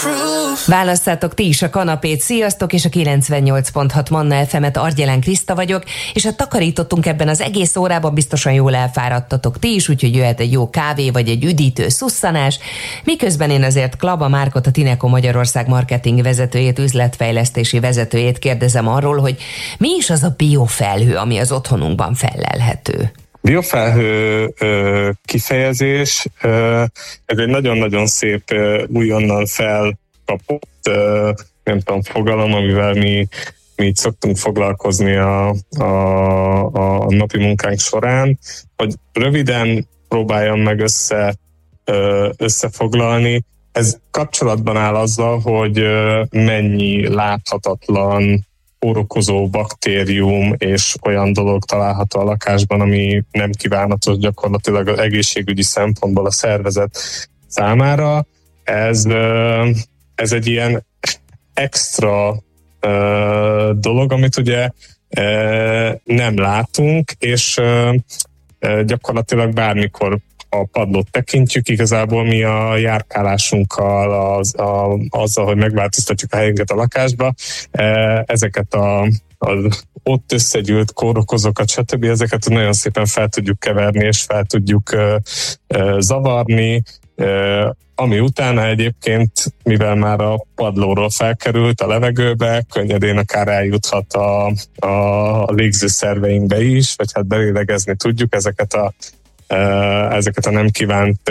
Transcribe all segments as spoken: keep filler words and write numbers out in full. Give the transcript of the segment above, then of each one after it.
Válasszátok ti is a kanapét, sziasztok, és a kilencvennyolc pont hat Manna ef emet, Argyelán Kriszta vagyok, és hát takarítottunk ebben az egész órában, biztosan jól elfáradtatok ti is, úgyhogy jöhet egy jó kávé, vagy egy üdítő szusszanás, miközben én azért Klaba Márkot, a Tineco Magyarország marketing vezetőjét, üzletfejlesztési vezetőjét kérdezem arról, hogy mi is az a biofelhő, ami az otthonunkban fellelhető. Biofelhő ö, kifejezés, ö, ez egy nagyon-nagyon szép ö, újonnan felkapott, ö, nem tudom, fogalom, amivel mi, mi itt szoktunk foglalkozni a, a, a napi munkánk során, hogy röviden próbáljam meg össze, ö, összefoglalni. Ez kapcsolatban áll azzal, hogy ö, mennyi láthatatlan kórokozó baktérium és olyan dolog található a lakásban, ami nem kívánatos gyakorlatilag az egészségügyi szempontból a szervezet számára. Ez, ez egy ilyen extra dolog, amit ugye nem látunk, és gyakorlatilag bármikor a padlót tekintjük, igazából mi a járkálásunkkal, az, a, azzal, hogy megváltoztatjuk a helyünket a lakásba, ezeket a, az ott összegyűlt kórokozókat, stb. Ezeket nagyon szépen fel tudjuk keverni, és fel tudjuk uh, uh, zavarni, uh, ami utána egyébként, mivel már a padlóról felkerült a levegőbe, könnyedén akár eljuthat a, a légzőszerveinkbe is, vagy hát belélegezni tudjuk ezeket a ezeket a nem kívánt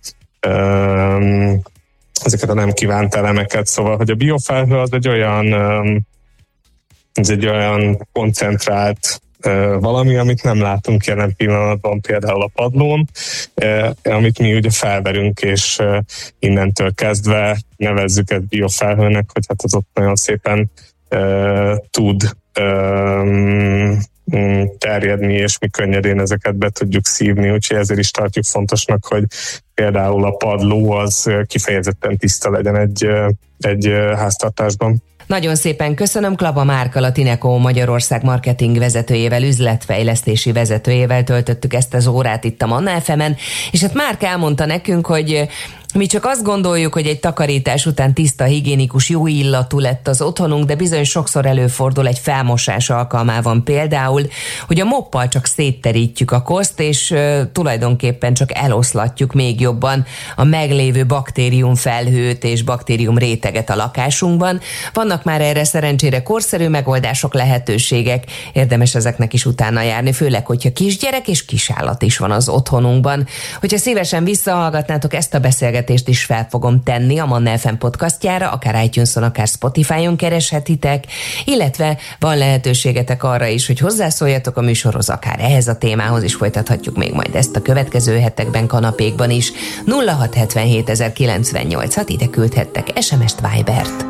ezeket a nem kívánt elemeket. Szóval, hogy a biofelhő az egy olyan ez egy olyan koncentrált valami, amit nem látunk jelen pillanatban például a padlón, amit mi ugye felverünk, és innentől kezdve nevezzük ezt biofelhőnek, hogy hát az ott nagyon szépen tud terjedni, és mi könnyedén ezeket be tudjuk szívni, úgyhogy ezért is tartjuk fontosnak, hogy például a padló az kifejezetten tiszta legyen egy, egy háztartásban. Nagyon szépen köszönöm, Klaba Márkkal, a Tineco Magyarország marketing vezetőjével, üzletfejlesztési vezetőjével töltöttük ezt az órát itt a Manna ef emen, és hát Márk elmondta nekünk, hogy mi csak azt gondoljuk, hogy egy takarítás után tiszta, higiénikus, jó illatú lett az otthonunk, de bizony sokszor előfordul egy felmosás alkalmával például, hogy a moppal csak szétterítjük a koszt, és uh, tulajdonképpen csak eloszlatjuk még jobban a meglévő baktériumfelhőt és baktérium réteget a lakásunkban. Vannak már erre szerencsére korszerű megoldások, lehetőségek, érdemes ezeknek is utána járni, főleg, hogyha kisgyerek és kisállat is van az otthonunkban. Hogyha szívesen visszahallgatnátok ezt a beszélgetést, is fel fogom tenni a Manna ef em podcastjára, akár iTunes-on, akár Spotify-on kereshetitek, illetve van lehetőségetek arra is, hogy hozzászóljatok a műsorhoz, akár ehhez a témához is, folytathatjuk még majd ezt a következő hetekben, kanapékban is. nulla hat hetvenhét ezerkilencvennyolc, hát ide küldhettek es em est, Vibert.